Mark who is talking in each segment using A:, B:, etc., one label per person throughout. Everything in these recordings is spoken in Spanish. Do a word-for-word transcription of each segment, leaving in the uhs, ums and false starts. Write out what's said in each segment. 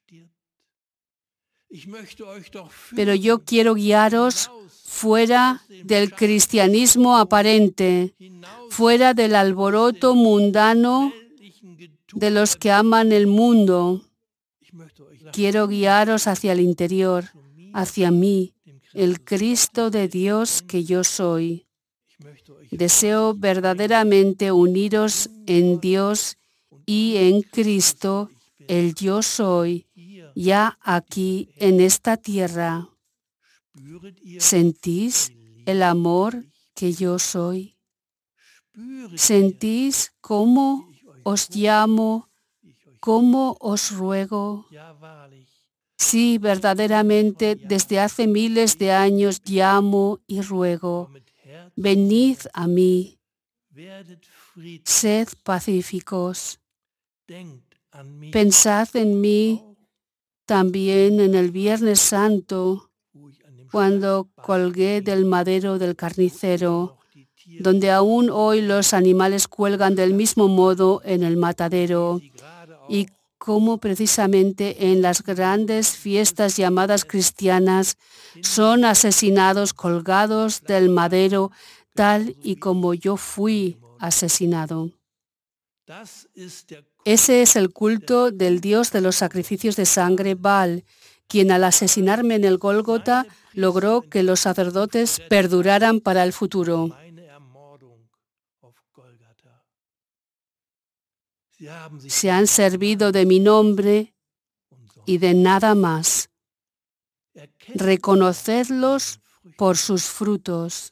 A: Pero yo quiero guiaros fuera del cristianismo aparente, fuera del alboroto mundano de los que aman el mundo. Quiero guiaros hacia el interior, hacia mí, el Cristo de Dios que yo soy. Deseo verdaderamente uniros en Dios y en Cristo, el yo soy, ya aquí en esta tierra. ¿Sentís el amor que yo soy? ¿Sentís cómo os llamo, cómo os ruego? Sí, verdaderamente, desde hace miles de años llamo y ruego. Venid a mí, sed pacíficos. Pensad en mí también en el Viernes Santo, cuando colgué del madero del carnicero, donde aún hoy los animales cuelgan del mismo modo en el matadero, y cómo precisamente en las grandes fiestas llamadas cristianas son asesinados colgados del madero, tal y como yo fui asesinado. Ese es el culto del Dios de los sacrificios de sangre, Baal, quien al asesinarme en el Gólgota logró que los sacerdotes perduraran para el futuro. Se han servido de mi nombre y de nada más. Reconocedlos por sus frutos.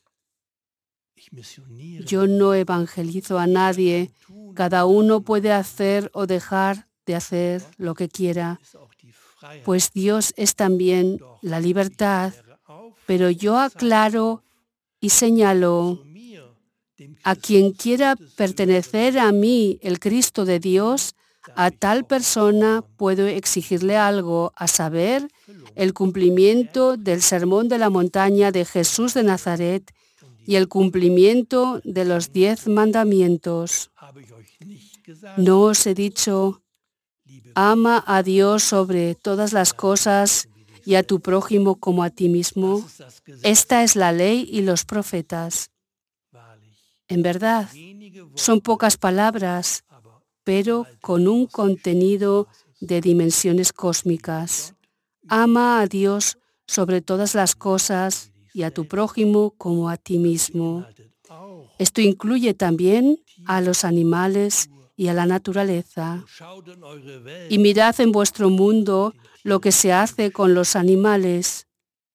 A: Yo no evangelizo a nadie. Cada uno puede hacer o dejar de hacer lo que quiera, pues Dios es también la libertad, pero yo aclaro y señalo: a quien quiera pertenecer a mí, el Cristo de Dios, a tal persona puedo exigirle algo, a saber, el cumplimiento del Sermón de la Montaña de Jesús de Nazaret y el cumplimiento de los diez mandamientos. ¿No os he dicho, ama a Dios sobre todas las cosas y a tu prójimo como a ti mismo? Esta es la ley y los profetas. En verdad, son pocas palabras, pero con un contenido de dimensiones cósmicas. Ama a Dios sobre todas las cosas y a tu prójimo como a ti mismo. Esto incluye también a los animales y a la naturaleza. Y mirad en vuestro mundo lo que se hace con los animales.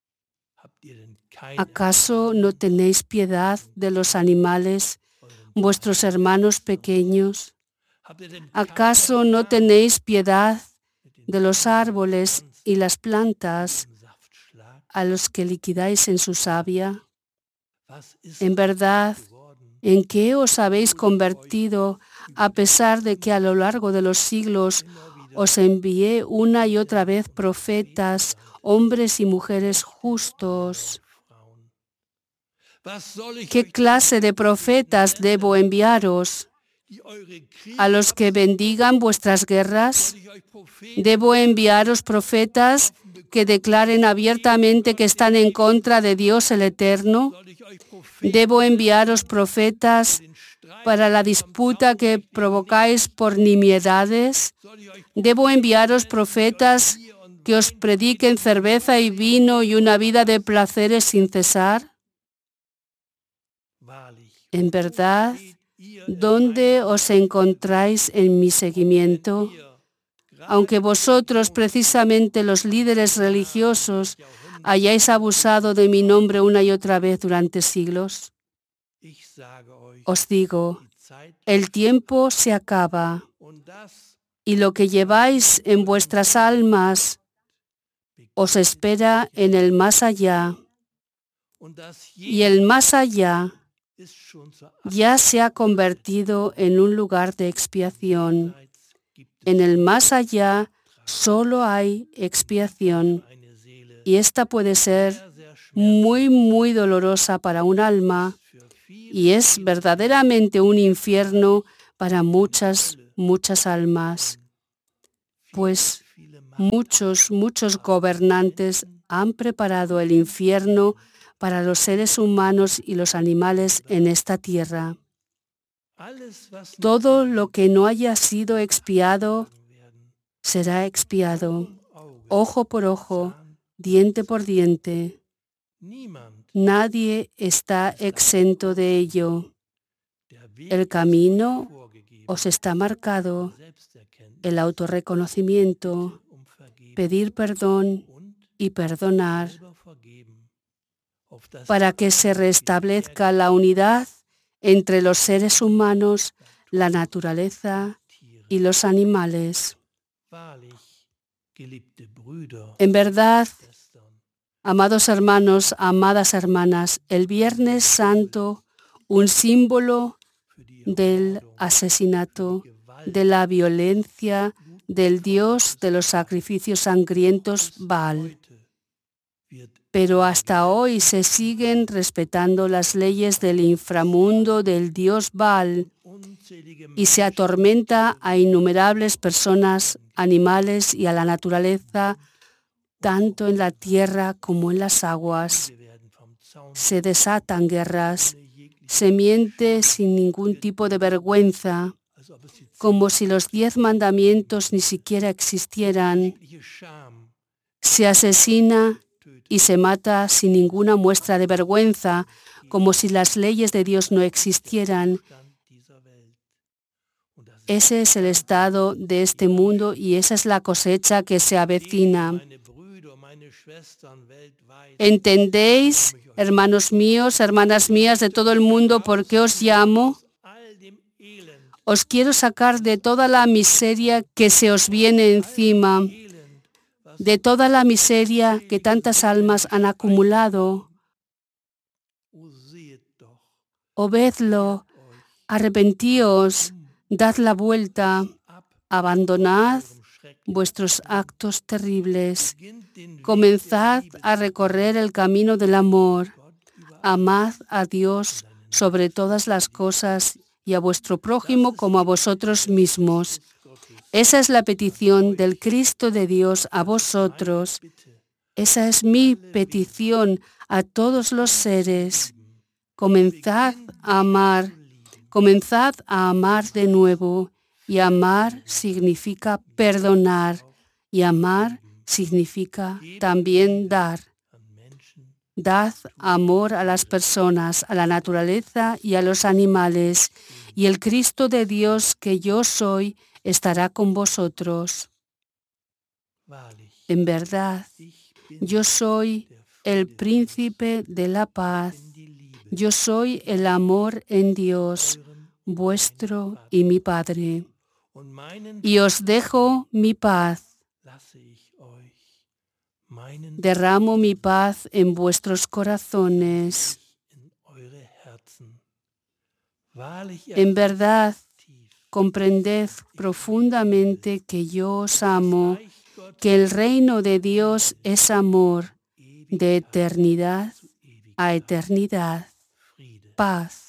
A: ¿Acaso no tenéis piedad de los animales, vuestros hermanos pequeños? ¿Acaso no tenéis piedad de los árboles y las plantas a los que liquidáis en su savia? En verdad, ¿en qué os habéis convertido a pesar de que a lo largo de los siglos os envié una y otra vez profetas, hombres y mujeres justos? ¿Qué clase de profetas debo enviaros? ¿A los que bendigan vuestras guerras? ¿Debo enviaros profetas que declaren abiertamente que están en contra de Dios el Eterno? ¿Debo enviaros profetas para la disputa que provocáis por nimiedades? ¿Debo enviaros profetas que os prediquen cerveza y vino y una vida de placeres sin cesar? En verdad, ¿dónde os encontráis en mi seguimiento? Aunque vosotros, precisamente los líderes religiosos, hayáis abusado de mi nombre una y otra vez durante siglos. Os digo, el tiempo se acaba y lo que lleváis en vuestras almas os espera en el más allá. Y el más allá ya se ha convertido en un lugar de expiación. En el más allá solo hay expiación y esta puede ser muy, muy dolorosa para un alma y es verdaderamente un infierno para muchas, muchas almas. Pues Muchos, muchos gobernantes han preparado el infierno para los seres humanos y los animales en esta tierra. Todo lo que no haya sido expiado será expiado, ojo por ojo, diente por diente. Nadie está exento de ello. El camino os está marcado, el autorreconocimiento, pedir perdón y perdonar, para que se restablezca la unidad entre los seres humanos, la naturaleza y los animales. En verdad, amados hermanos, amadas hermanas, el Viernes Santo, un símbolo del asesinato, de la violencia, del Dios de los sacrificios sangrientos, Baal. Pero hasta hoy se siguen respetando las leyes del inframundo del Dios Baal y se atormenta a innumerables personas, animales y a la naturaleza, tanto en la tierra como en las aguas. Se desatan guerras, se miente sin ningún tipo de vergüenza, como si los diez mandamientos ni siquiera existieran. Se asesina y se mata sin ninguna muestra de vergüenza, como si las leyes de Dios no existieran. Ese es el estado de este mundo y esa es la cosecha que se avecina. ¿Entendéis, hermanos míos, hermanas mías de todo el mundo, por qué os llamo? Os quiero sacar de toda la miseria que se os viene encima, de toda la miseria que tantas almas han acumulado. O vedlo, arrepentíos, dad la vuelta, abandonad vuestros actos terribles, comenzad a recorrer el camino del amor, amad a Dios sobre todas las cosas y a vuestro prójimo como a vosotros mismos. Esa es la petición del Cristo de Dios a vosotros. Esa es mi petición a todos los seres. Comenzad a amar, comenzad a amar de nuevo. Y amar significa perdonar. Y amar significa también dar. Dad amor a las personas, a la naturaleza y a los animales. Y el Cristo de Dios que yo soy estará con vosotros. En verdad, yo soy el príncipe de la paz. Yo soy el amor en Dios, vuestro y mi Padre. Y os dejo mi paz. Derramo mi paz en vuestros corazones. En verdad, comprended profundamente que yo os amo, que el reino de Dios es amor, de eternidad a eternidad, paz.